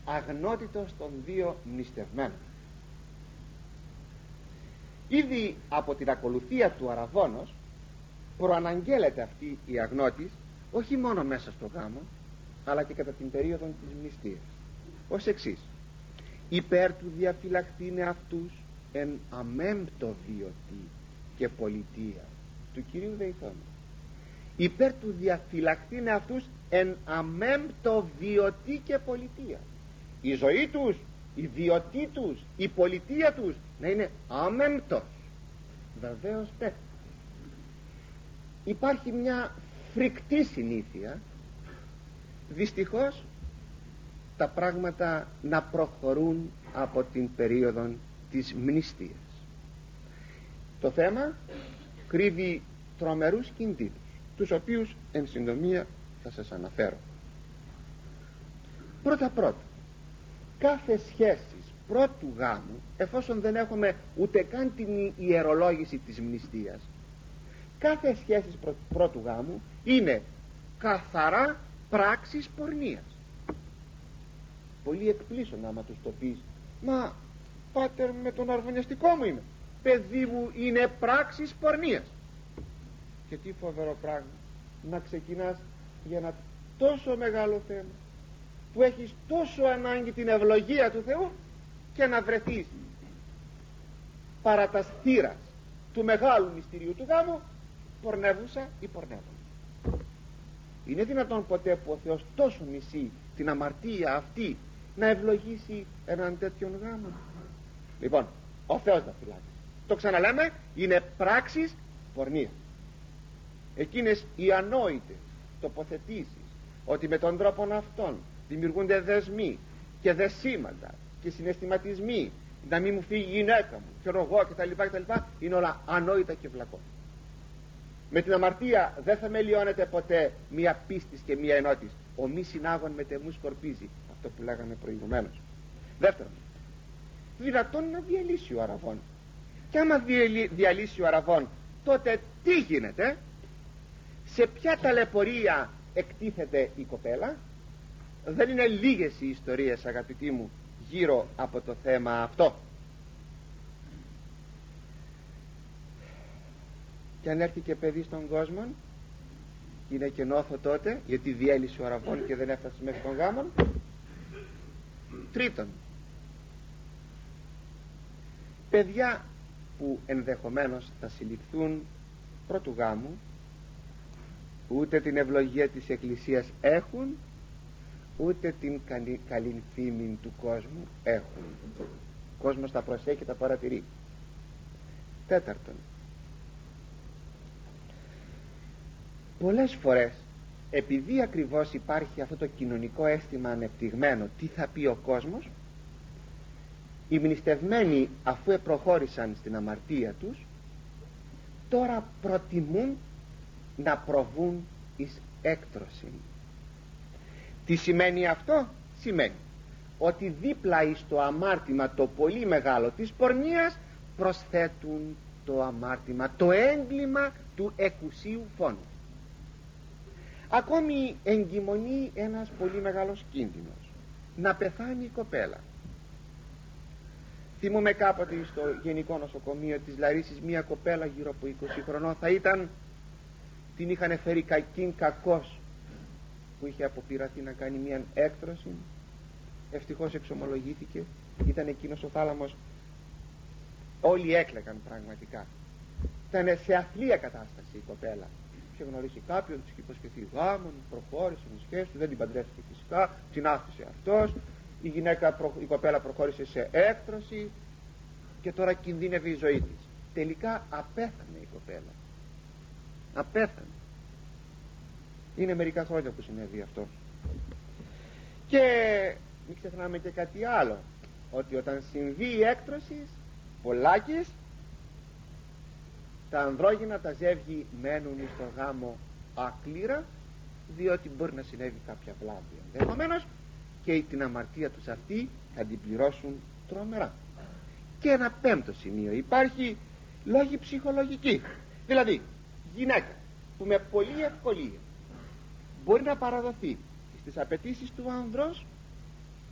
αγνότητος των δύο μνηστευμένων. Ήδη από την ακολουθία του αραβώνος προαναγγέλλεται αυτή η αγνότης, όχι μόνο μέσα στο γάμο, αλλά και κατά την περίοδο της μνηστείας, ως εξής: υπέρ του διαφυλαχθήνε αυτούς εν αμέμπτο βιωτή και πολιτεία του Κυρίου Δεϊθώντος. Υπέρ του διαφυλαχθήνε αυτούς εν αμέμπτο βιωτή και πολιτεία. Η ζωή τους, η βιωτή τους, η πολιτεία τους να είναι αμέμπτος. Βεβαίως υπάρχει μια φρικτή συνήθεια, δυστυχώς, τα πράγματα να προχωρούν από την περίοδο της μνηστείας. Το θέμα κρύβει τρομερούς κινδύνους, τους οποίους εν συντομία θα σας αναφέρω. Πρώτα, κάθε σχέση πρώτου γάμου, εφόσον δεν έχουμε ούτε καν την ιερολόγηση της μνηστείας, κάθε σχέση πρώτου γάμου είναι καθαρά πράξεις πορνείας. Πολλοί εκπλήσουν άμα τους το πεις: μα πάτερ, με τον αρβωνιαστικό μου είμαι. Παιδί μου, είναι πράξεις πορνείας. Και τι φοβερό πράγμα να ξεκινάς για ένα τόσο μεγάλο θέμα, που έχεις τόσο ανάγκη την ευλογία του Θεού, και να βρεθείς παρά τα στήρας του μεγάλου μυστηρίου του γάμου πορνεύουσα ή πορνεύον. Είναι δυνατόν ποτέ που ο Θεός τόσο μισεί την αμαρτία αυτή να ευλογήσει έναν τέτοιον γάμο? Λοιπόν, ο Θεός να φυλάξει. Το ξαναλέμε, είναι πράξεις πορνείας. Εκείνες οι ανόητες τοποθετήσεις ότι με τον τρόπο αυτόν δημιουργούνται δεσμοί και δεσίματα και συναισθηματισμοί, να μην μου φύγει η γυναίκα μου και εγώ κτλ, είναι όλα ανόητα και βλακώνα. Με την αμαρτία δεν θα μελιώνεται ποτέ μία πίστης και μία ενότης. Ο μη συνάγων με τεμού σκορπίζει, αυτό που λέγαμε προηγουμένως. Δεύτερον, δυνατόν να διαλύσει ο αραβών. Και άμα διαλύσει ο αραβών, τότε τι γίνεται? Σε ποια ταλαιπωρία εκτίθεται η κοπέλα? Δεν είναι λίγες οι ιστορίες, αγαπητοί μου, γύρω από το θέμα αυτό. Και αν έρθει και παιδί στον κόσμο, είναι και νόθο τότε, γιατί διέλυσε ο αραβών και δεν έφτασε μέχρι τον γάμο. Τρίτον, παιδιά που ενδεχομένως θα συλληφθούν πρώτου γάμου, ούτε την ευλογία της Εκκλησίας έχουν, ούτε την καλή φήμη του κόσμου έχουν. Ο κόσμος τα προσέχει και τα παρατηρεί. Τέταρτον, πολλές φορές, επειδή ακριβώς υπάρχει αυτό το κοινωνικό αίσθημα ανεπτυγμένο, τι θα πει ο κόσμος, οι μνηστευμένοι, αφού προχώρησαν στην αμαρτία τους, τώρα προτιμούν να προβούν εις έκτρωση. Τι σημαίνει αυτό? Σημαίνει ότι δίπλα εις το αμάρτημα το πολύ μεγάλο της πορνείας προσθέτουν το αμάρτημα, το έγκλημα του εκουσίου φόνου. Ακόμη εγκυμονεί ένας πολύ μεγάλος κίνδυνος, να πεθάνει η κοπέλα. Θυμούμαι κάποτε στο Γενικό Νοσοκομείο της Λαρίσης μια κοπέλα γύρω από 20 χρονών θα ήταν, την είχαν φέρει κακήν κακός, που είχε αποπειραθεί να κάνει μια έκτρωση. Ευτυχώς εξομολογήθηκε, ήταν εκείνος ο θάλαμος, όλοι έκλαιγαν πραγματικά. Ήταν σε αθλία κατάσταση η κοπέλα. Είχε γνωρίσει κάποιον, της είχε υποσχεθεί γάμον, προχώρησε με σχέση του, δεν την παντρεύτηκε φυσικά, την άφησε αυτός. Η κοπέλα προχώρησε σε έκτρωση και τώρα κινδύνευε η ζωή της. Τελικά απέθανε η κοπέλα. Απέθανε. Είναι μερικά χρόνια που συνέβη αυτό. Και μην ξεχνάμε και κάτι άλλο, ότι όταν συμβεί η έκτρωση πολλάκις, τα ανδρόγυνα, τα ζεύγη μένουν στο γάμο άκληρα, διότι μπορεί να συνέβη κάποια βλάβη ενδεχομένως και την αμαρτία τους αυτή θα την πληρώσουν τρομερά. Και ένα πέμπτο σημείο, υπάρχει λόγοι ψυχολογικοί. Δηλαδή γυναίκα που με πολλή ευκολία μπορεί να παραδοθεί στις απαιτήσεις του άνδρος,